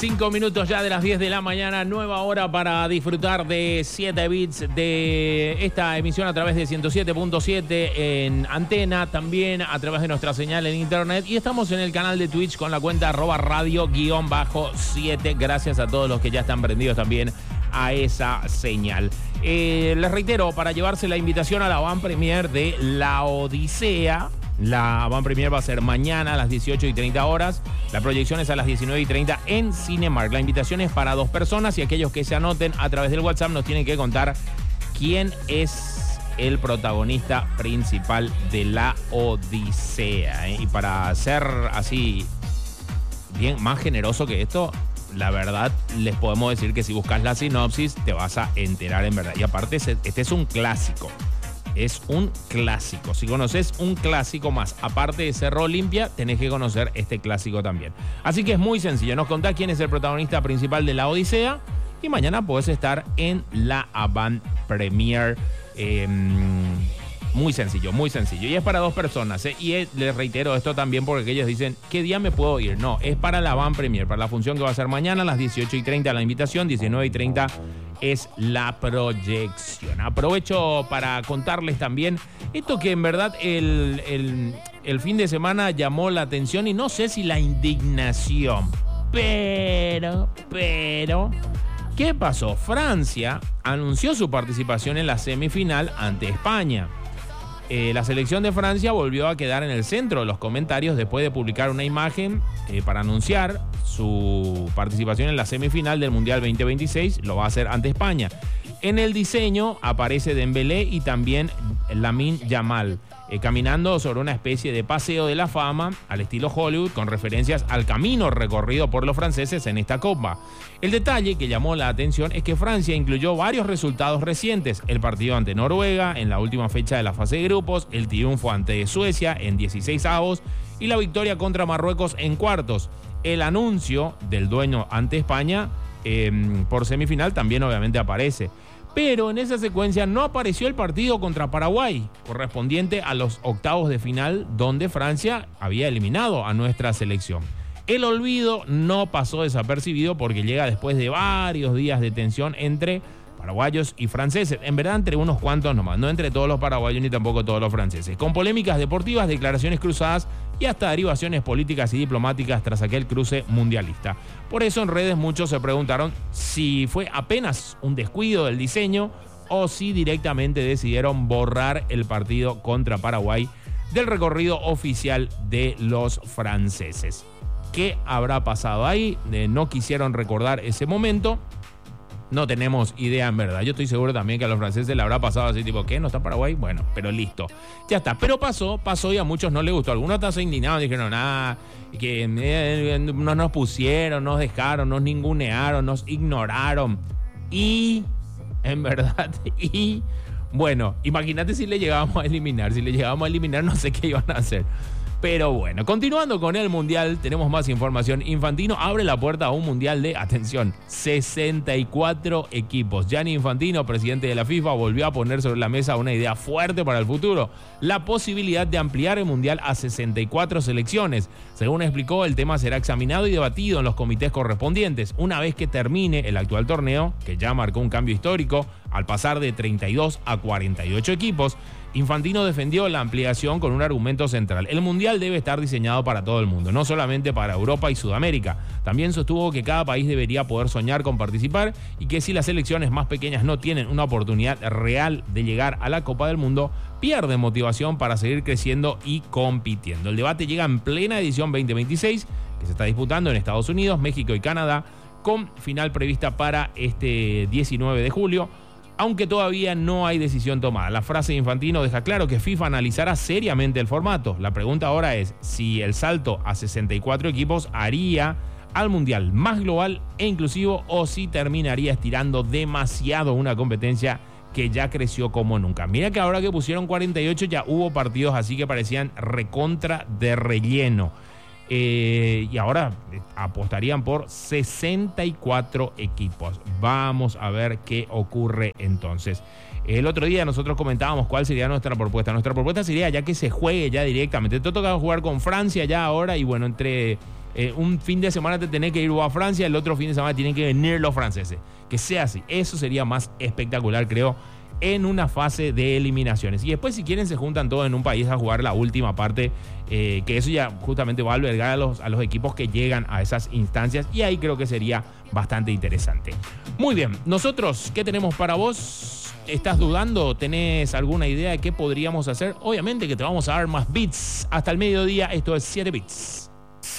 5 minutos ya de las 10 de la mañana, nueva hora para disfrutar de 7 bits de esta emisión a través de 107.7 en antena, también a través de nuestra señal en internet, y estamos en el canal de Twitch con la cuenta @radio_7. Gracias a todos los que ya están prendidos también a esa señal. Les reitero, para llevarse la invitación a la Van Premier de La Odisea. La Van Premier va a ser mañana a las 18:30 horas. La proyección es a las 19:30 en Cinemark. La invitación es para 2 personas y aquellos que se anoten a través del WhatsApp nos tienen que contar quién es el protagonista principal de La Odisea. Y para ser así bien más generoso que esto, la verdad les podemos decir que si buscas la sinopsis te vas a enterar en verdad. Y aparte este es un clásico. Es un clásico. Si conoces un clásico más, aparte de Cerro Olimpia, tenés que conocer este clásico también. Así que es muy sencillo. Nos contás quién es el protagonista principal de La Odisea y mañana podés estar en la Avant Premier. Muy sencillo, muy sencillo. Y es para 2 personas. Y les reitero esto también porque ellos dicen, ¿qué día me puedo ir? No, es para la Avant Premier, para la función que va a ser mañana a las 18:30 la invitación, 19:30 es la proyección. Aprovecho para contarles también esto que en verdad el fin de semana llamó la atención y no sé si la indignación, pero, ¿qué pasó? Francia anunció su participación en la semifinal ante España. La selección de Francia volvió a quedar en el centro de los comentarios después de publicar una imagen para anunciar su participación en la semifinal del Mundial 2026. Lo va a hacer ante España. En el diseño aparece Dembélé y también Lamine Yamal, caminando sobre una especie de paseo de la fama al estilo Hollywood, con referencias al camino recorrido por los franceses en esta Copa. El detalle que llamó la atención es que Francia incluyó varios resultados recientes: el partido ante Noruega en la última fecha de la fase de grupos, el triunfo ante Suecia en 16avos y la victoria contra Marruecos en cuartos. El anuncio del dueño ante España por semifinal también obviamente aparece. Pero en esa secuencia no apareció el partido contra Paraguay, correspondiente a los octavos de final, donde Francia había eliminado a nuestra selección. El olvido no pasó desapercibido porque llega después de varios días de tensión entre paraguayos y franceses. En verdad, entre unos cuantos nomás, no entre todos los paraguayos ni tampoco todos los franceses. Con polémicas deportivas, declaraciones cruzadas y hasta derivaciones políticas y diplomáticas tras aquel cruce mundialista. Por eso en redes muchos se preguntaron si fue apenas un descuido del diseño o si directamente decidieron borrar el partido contra Paraguay del recorrido oficial de los franceses. ¿Qué habrá pasado ahí? No quisieron recordar ese momento. No tenemos idea en verdad. Yo estoy seguro también que a los franceses le habrá pasado así tipo, ¿qué? ¿No está Paraguay? Bueno, pero listo. Ya está. Pero pasó y a muchos no les gustó. Algunos hasta se indignaron, dijeron, que no nos pusieron, nos dejaron, nos ningunearon, nos ignoraron. Y, en verdad, bueno, imagínate si le llegábamos a eliminar. Si le llegábamos a eliminar, no sé qué iban a hacer. Pero bueno, continuando con el Mundial, tenemos más información. Infantino abre la puerta a un Mundial de, atención, 64 equipos. Gianni Infantino, presidente de la FIFA, volvió a poner sobre la mesa una idea fuerte para el futuro: la posibilidad de ampliar el Mundial a 64 selecciones. Según explicó, el tema será examinado y debatido en los comités correspondientes una vez que termine el actual torneo, que ya marcó un cambio histórico al pasar de 32 a 48 equipos. Infantino defendió la ampliación con un argumento central: el Mundial debe estar diseñado para todo el mundo, no solamente para Europa y Sudamérica. También sostuvo que cada país debería poder soñar con participar y que si las selecciones más pequeñas no tienen una oportunidad real de llegar a la Copa del Mundo, pierden motivación para seguir creciendo y compitiendo. El debate llega en plena edición 2026, que se está disputando en Estados Unidos, México y Canadá, con final prevista para este 19 de julio. Aunque todavía no hay decisión tomada. La frase de Infantino deja claro que FIFA analizará seriamente el formato. La pregunta ahora es si el salto a 64 equipos haría al Mundial más global e inclusivo o si terminaría estirando demasiado una competencia que ya creció como nunca. Mira que ahora que pusieron 48 ya hubo partidos así que parecían recontra de relleno. Y ahora apostarían por 64 equipos. Vamos a ver qué ocurre entonces. El otro día nosotros comentábamos cuál sería nuestra propuesta. Nuestra propuesta sería ya que se juegue ya directamente. Te toca jugar con Francia ya ahora y bueno, entre Un fin de semana te tenés que ir a Francia, el otro fin de semana tienen que venir los franceses. Que sea así. Eso sería más espectacular, creo, en una fase de eliminaciones. Y después, si quieren, se juntan todos en un país a jugar la última parte, que eso ya justamente va a albergar a los equipos que llegan a esas instancias, y ahí creo que sería bastante interesante. Muy bien, nosotros, ¿qué tenemos para vos? ¿Estás dudando? ¿Tenés alguna idea de qué podríamos hacer? Obviamente que te vamos a dar más bits hasta el mediodía. Esto es 7 Bits.